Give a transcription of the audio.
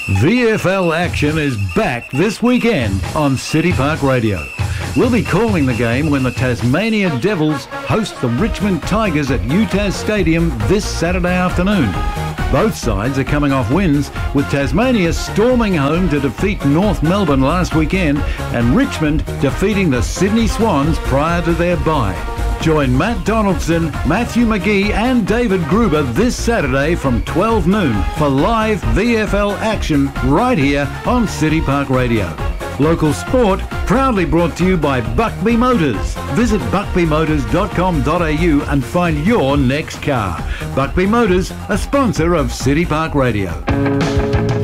VFL action is back this weekend on City Park Radio. We'll be calling the game when the Tasmania Devils host the Richmond Tigers at UTAS Stadium this Saturday afternoon. Both sides are coming off wins, with Tasmania storming home to defeat North Melbourne last weekend and Richmond defeating the Sydney Swans prior to their bye. Join Matt Donaldson, Matthew McGee and David Gruber this Saturday from 12 noon for live VFL action right here on City Park Radio. Local sport proudly brought to you by Buckby Motors. Visit buckbymotors.com.au and find your next car. Buckby Motors, a sponsor of City Park Radio.